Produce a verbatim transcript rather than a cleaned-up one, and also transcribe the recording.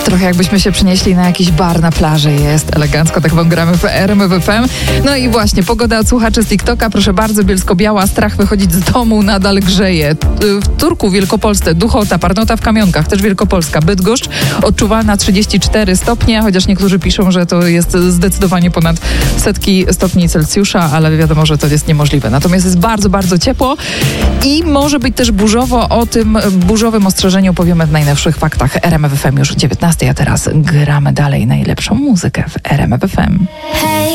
Trochę jakbyśmy się przenieśli na jakiś bar na plaży. Jest elegancko, tak wam gramy w R M F F M. No i właśnie, pogoda od słuchaczy z TikToka. Proszę bardzo, Bielsko-Biała, strach wychodzić z domu, nadal grzeje. W Turku, Wielkopolsce, Duchota, Parnota w Kamionkach, też Wielkopolska, Bydgoszcz odczuwalna trzydzieści cztery stopnie, chociaż niektórzy piszą, że to jest zdecydowanie ponad setki stopni Celsjusza, ale wiadomo, że to jest niemożliwe. Natomiast jest bardzo, bardzo ciepło i może być też burzowo. O tym burzowym ostrzeżeniu powiemy w najnowszych faktach R M F F M już o dziewiętnastej, a teraz gramy dalej najlepszą muzykę w R M F F M. Hey.